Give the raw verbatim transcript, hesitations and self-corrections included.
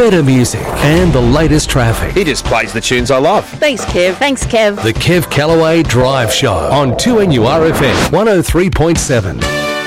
better music, and the latest traffic. He just plays the tunes I love. Thanks, Kev. Thanks, Kev. The Kev Callaway Drive Show on two N U R F M one oh three point seven.